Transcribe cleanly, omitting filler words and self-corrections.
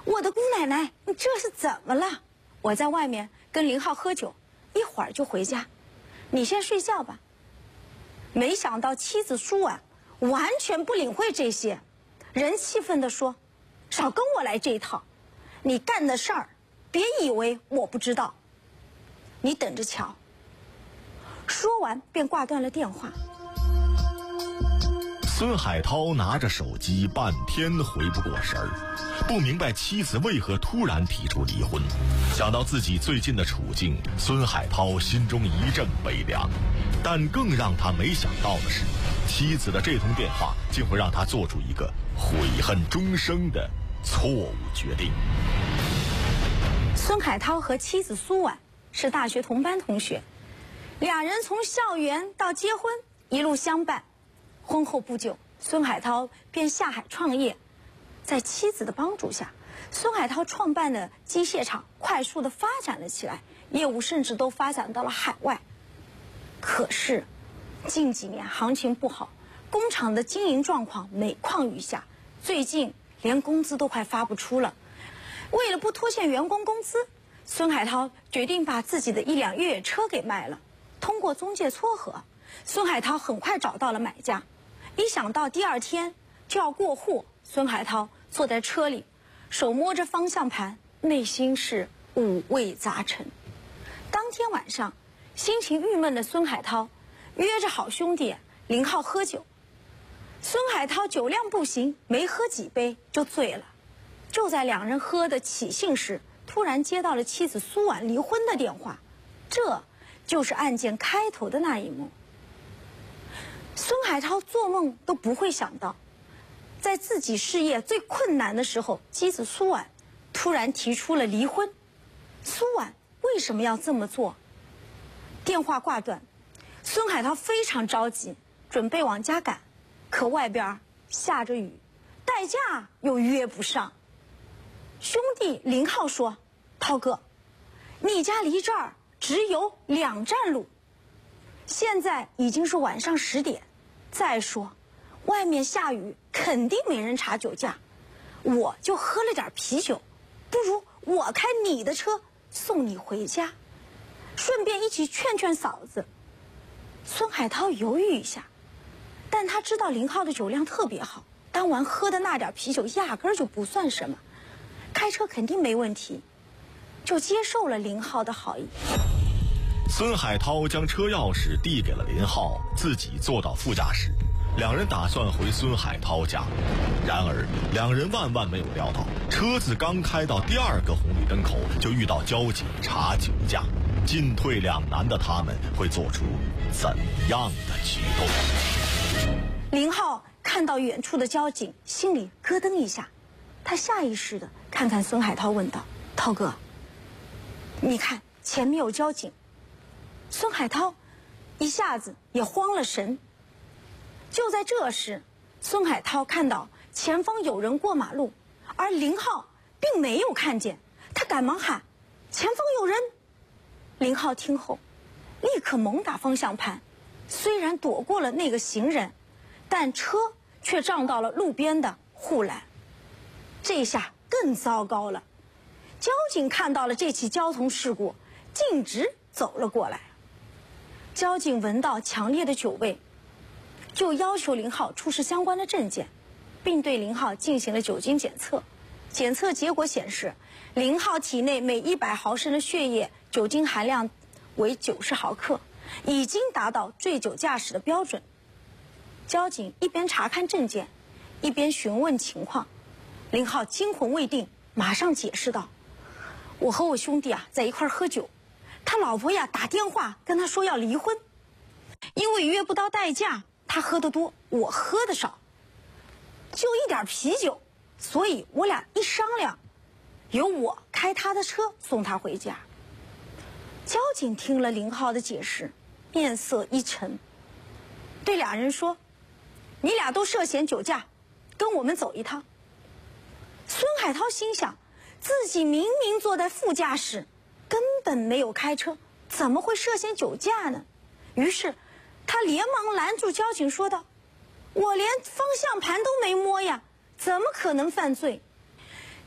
我的姑奶奶，你这是怎么了？我在外面跟林浩喝酒，一会儿就回家，你先睡觉吧。没想到妻子舒婉完全不领会这些，人气愤地说：“少跟我来这一套，你干的事儿，别以为我不知道，你等着瞧。”说完便挂断了电话。 孙海涛拿着手机半天回不过神儿，不明白妻子为何突然提出离婚。想到自己最近的处境，孙海涛心中一阵悲凉。但更让他没想到的是，妻子的这通电话竟会让他做出一个悔恨终生的错误决定。 孙海涛和妻子苏婉是大学同班同学，俩人从校园到结婚一路相伴。婚后不久，孙海涛便下海创业。在妻子的帮助下，孙海涛创办的机械厂快速地发展了起来，业务甚至都发展到了海外。可是近几年行情不好，工厂的经营状况每况愈下，最近连工资都快发不出了。为了不拖欠员工工资，孙海涛决定把自己的一辆越野车给卖了。通过中介撮合，孙海涛很快找到了买家。一想到第二天就要过户，孙海涛坐在车里，手摸着方向盘，内心是五味杂陈。当天晚上，心情郁闷的孙海涛约着好兄弟林浩喝酒。孙海涛酒量不行，没喝几杯就醉了。就在两人喝得起兴时，突然接到了妻子苏婉离婚的电话，这就是案件开头的那一幕。孙海涛做梦都不会想到，在自己事业最困难的时候，妻子苏婉突然提出了离婚。苏婉为什么要这么做？电话挂断，孙海涛非常着急，准备往家赶，可外边下着雨，代驾又约不上。兄弟林浩说：“涛哥，你家离这儿只有2站路，现在已经是晚上10点，再说外面下雨，肯定没人查酒驾，我就喝了点啤酒，不如我开你的车送你回家，顺便一起劝劝嫂子。”孙海涛犹豫一下，但他知道林浩的酒量特别好，当晚喝的那点啤酒压根儿就不算什么，开车肯定没问题，就接受了林浩的好意。 孙海涛将车钥匙递给了林浩，自己坐到副驾驶。两人打算回孙海涛家，然而两人万万没有料到，车子刚开到第2个红绿灯口，就遇到交警查酒驾。进退两难的他们会做出怎样的举动？ 林浩看到远处的交警，心里咯噔一下，他下意识地看看孙海涛，问道：“涛哥，你看前面有交警。”孙海涛一下子也慌了神。就在这时，孙海涛看到前方有人过马路，而林浩并没有看见，他赶忙喊：“前方有人！”林浩听后立刻猛打方向盘，虽然躲过了那个行人，但车却撞到了路边的护栏。这下更糟糕了，交警看到了这起交通事故，径直走了过来。交警闻到强烈的酒味，就要求林浩出示相关的证件，并对林浩进行了酒精检测。检测结果显示，林浩体内每100毫升的血液酒精含量为90毫克，已经达到醉酒驾驶的标准。交警一边查看证件，一边询问情况。林浩惊魂未定，马上解释道：“我和我兄弟在一块喝酒，他老婆打电话跟他说要离婚，因为约不到代驾，他喝得多，我喝得少，就一点啤酒，所以我俩一商量，由我开他的车送他回家。”交警听了林浩的解释，面色一沉，对俩人说：“你俩都涉嫌酒驾，跟我们走一趟。”孙海涛心想，自己明明坐在副驾驶，根本没有开车，怎么会涉嫌酒驾呢？于是他连忙拦住交警说道：“我连方向盘都没摸呀，怎么可能犯罪？”